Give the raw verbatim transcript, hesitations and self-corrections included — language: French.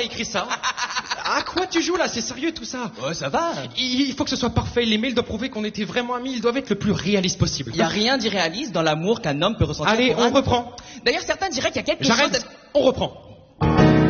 a écrit ça. À quoi tu joues là? C'est sérieux tout ça? Ouais, ça va. Il il faut que ce soit parfait. Les mails doivent prouver qu'on était vraiment amis. Ils doivent être le plus réaliste possible. Il y a rien d'irréaliste dans l'amour qu'un homme peut ressentir. Allez, pour on un- reprend. D'ailleurs, certains diraient qu'il y a quelque chose... J'arrête. d'être- On reprend.